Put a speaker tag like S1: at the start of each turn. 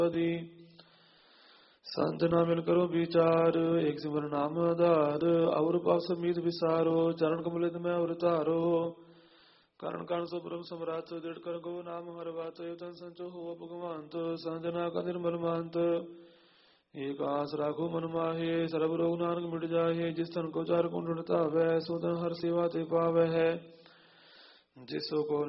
S1: संत ना मिल करो विचार, एक सिमर नाम आधार। और पास मीत विसारो, चरण कमलित में अवतारो। करण कान सो ब्रह्म सम्राट, दृढ़ कर गो नाम हर बात। तन संचो हो भगवंत, संजना का निर्मल मांत। एक आस राखो मन माहे, सर्व रोग नानक मिट जाहे। जिस तन को चार कुंड ढूंढता वह, सो तन हर सेवा ते पावे है। जिसो को